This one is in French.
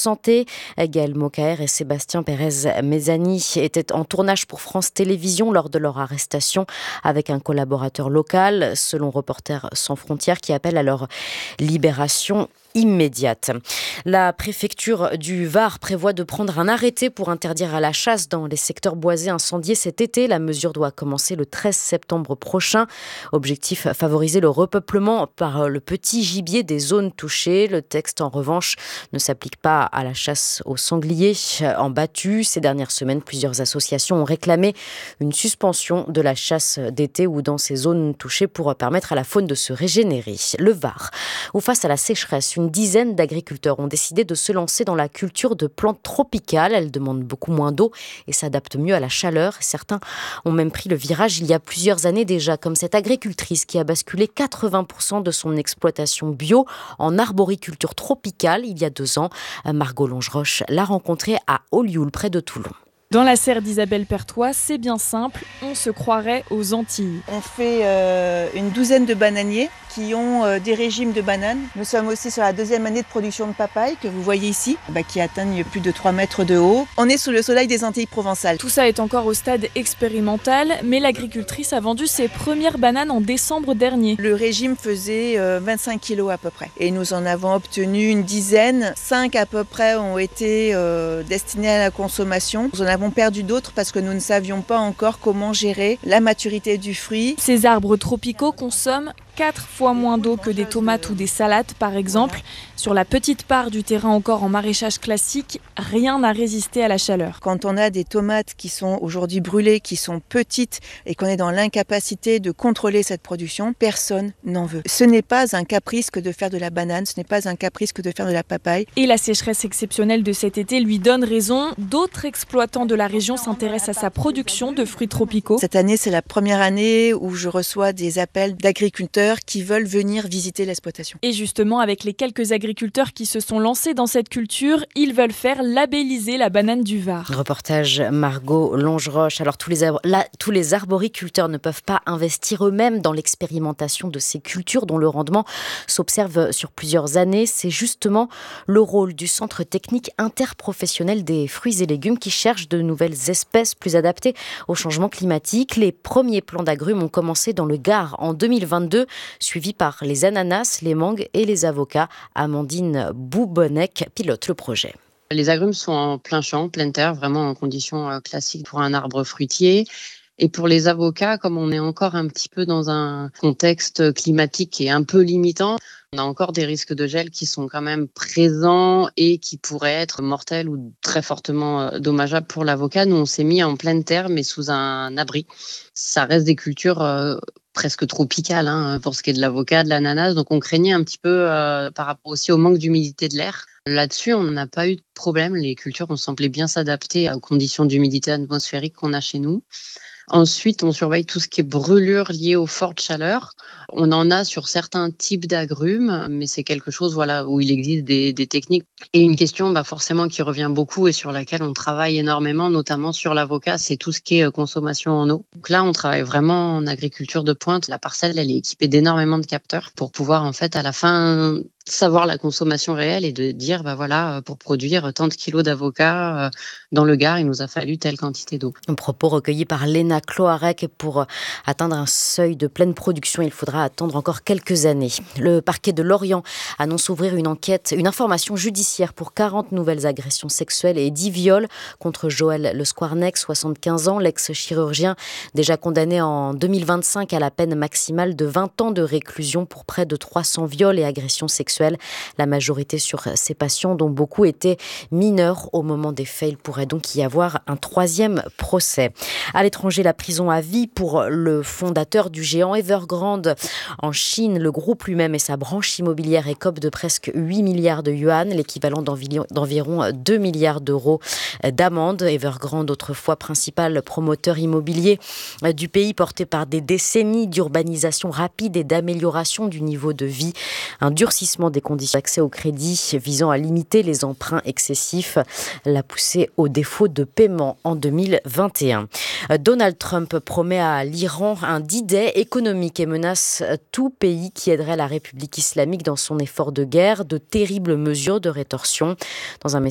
santé. Gaël Mokaer et Sébastien Pérez-Mézani étaient en tournage pour France Télévisions lors de leur arrestation avec un collaborateur local, selon Reporters sans frontières, qui appelle à leur libération immédiate. La préfecture du Var prévoit de prendre un arrêté pour interdire à la chasse dans les secteurs boisés incendiés cet été. La mesure doit commencer le 13 septembre prochain. Objectif, favoriser le repeuplement par le petit gibier des zones touchées. Le texte, en revanche, ne s'applique pas à la chasse aux sangliers en battu. Ces dernières semaines, plusieurs associations ont réclamé une suspension de la chasse d'été ou dans ces zones touchées pour permettre à la faune de se régénérer. Le Var, où face à la sécheresse, une dizaine d'agriculteurs ont décidé de se lancer dans la culture de plantes tropicales. Elles demandent beaucoup moins d'eau et s'adaptent mieux à la chaleur. Certains ont même pris le virage il y a plusieurs années déjà, comme cette agricultrice qui a basculé 80% de son exploitation bio en arboriculture tropicale il y a 2 ans. Margot Longeroche l'a rencontrée à Olioul, près de Toulon. Dans la serre d'Isabelle Pertois, c'est bien simple, on se croirait aux Antilles. On fait une douzaine de bananiers qui ont des régimes de bananes. Nous sommes aussi sur la 2e année de production de papaye que vous voyez ici, qui atteignent plus de 3 mètres de haut. On est sous le soleil des Antilles provençales. Tout ça est encore au stade expérimental, mais l'agricultrice a vendu ses premières bananes en décembre dernier. Le régime faisait 25 kilos à peu près. Et nous en avons obtenu une dizaine. 5 à peu près ont été destinés à la consommation. Nous en avons perdu d'autres parce que nous ne savions pas encore comment gérer la maturité du fruit. Ces arbres tropicaux consomment 4 fois moins d'eau que des tomates ou des salades par exemple. Sur la petite part du terrain encore en maraîchage classique, rien n'a résisté à la chaleur. Quand on a des tomates qui sont aujourd'hui brûlées, qui sont petites et qu'on est dans l'incapacité de contrôler cette production, personne n'en veut. Ce n'est pas un caprice que de faire de la banane, ce n'est pas un caprice que de faire de la papaye. Et la sécheresse exceptionnelle de cet été lui donne raison. D'autres exploitants de la région s'intéressent à sa production de fruits tropicaux. Cette année, c'est la première année où je reçois des appels d'agriculteurs qui veulent venir visiter l'exploitation. Et justement, avec les quelques agriculteurs qui se sont lancés dans cette culture, ils veulent faire labelliser la banane du Var. Reportage Margot Longeroche. Alors tous les arboriculteurs ne peuvent pas investir eux-mêmes dans l'expérimentation de ces cultures dont le rendement s'observe sur plusieurs années. C'est justement le rôle du Centre technique interprofessionnel des fruits et légumes qui cherche de nouvelles espèces plus adaptées au changement climatique. Les premiers plants d'agrumes ont commencé dans le Gard en 2022, suivi par les ananas, les mangues et les avocats. Amandine Boubonnec pilote le projet. Les agrumes sont en plein champ, pleine terre, vraiment en conditions classiques pour un arbre fruitier. Et pour les avocats, comme on est encore un petit peu dans un contexte climatique qui est un peu limitant, on a encore des risques de gel qui sont quand même présents et qui pourraient être mortels ou très fortement dommageables pour l'avocat. Nous, on s'est mis en pleine terre, mais sous un abri. Ça reste des cultures presque tropicales pour ce qui est de l'avocat, de l'ananas. Donc, on craignait un petit peu par rapport aussi au manque d'humidité de l'air. Là-dessus, on n'a pas eu de problème. Les cultures ont semblé bien s'adapter aux conditions d'humidité atmosphérique qu'on a chez nous. Ensuite, on surveille tout ce qui est brûlure liée aux fortes chaleurs. On en a sur certains types d'agrumes, mais c'est quelque chose où il existe des techniques. Et une question forcément qui revient beaucoup et sur laquelle on travaille énormément, notamment sur l'avocat, c'est tout ce qui est consommation en eau. Donc là, on travaille vraiment en agriculture de pointe. La parcelle, elle est équipée d'énormément de capteurs pour pouvoir en fait à la fin savoir la consommation réelle et de dire pour produire tant de kilos d'avocat dans le Gard, il nous a fallu telle quantité d'eau. Un propos recueilli par Léna Cloarec. Pour atteindre un seuil de pleine production, il faudra attendre encore quelques années. Le parquet de Lorient annonce ouvrir une information judiciaire pour 40 nouvelles agressions sexuelles et 10 viols contre Joël Le Squarnec, 75 ans, l'ex-chirurgien déjà condamné en 2025 à la peine maximale de 20 ans de réclusion pour près de 300 viols et agressions sexuelles. La majorité sur ces patients, dont beaucoup étaient mineurs au moment des faits. Il pourrait donc y avoir un 3e procès. À l'étranger, la prison à vie pour le fondateur du géant Evergrande. En Chine, le groupe lui-même et sa branche immobilière écopent de presque 8 milliards de yuan, l'équivalent d'environ 2 milliards d'euros d'amende. Evergrande, autrefois principal promoteur immobilier du pays, porté par des décennies d'urbanisation rapide et d'amélioration du niveau de vie. Un durcissement des conditions d'accès au crédit visant à limiter les emprunts excessifs l'a poussé au défaut de paiement en 2021. Donald Trump promet à l'Iran un D-Day économique et menace tout pays qui aiderait la République islamique dans son effort de guerre. De terribles mesures de rétorsion. Dans un